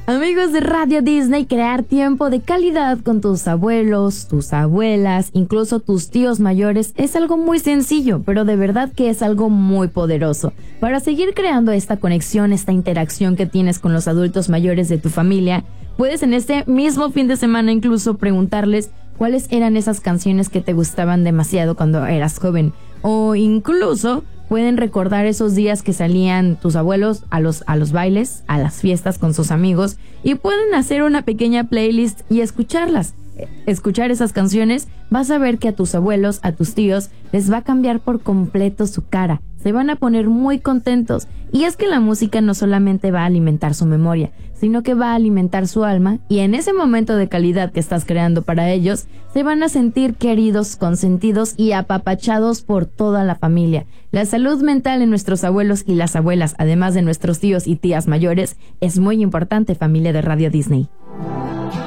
Amigos de Radio Disney, crear tiempo de calidad con tus abuelos, tus abuelas, incluso tus tíos mayores es algo muy sencillo, pero de verdad que es algo muy poderoso. Para seguir creando esta conexión, esta interacción que tienes con los adultos mayores de tu familia, puedes en este mismo fin de semana incluso preguntarles cuáles eran esas canciones que te gustaban demasiado cuando eras joven, o incluso pueden recordar esos días que salían tus abuelos a los bailes, a las fiestas con sus amigos, y pueden hacer una pequeña playlist y escucharlas. Escuchar esas canciones, vas a ver que a tus abuelos, a tus tíos, les va a cambiar por completo su cara. Se van a poner muy contentos. Y es que la música no solamente va a alimentar su memoria, sino que va a alimentar su alma, y en ese momento de calidad que estás creando para ellos, se van a sentir queridos, consentidos y apapachados por toda la familia. La salud mental en nuestros abuelos y las abuelas, además de nuestros tíos y tías mayores, es muy importante, familia de Radio Disney.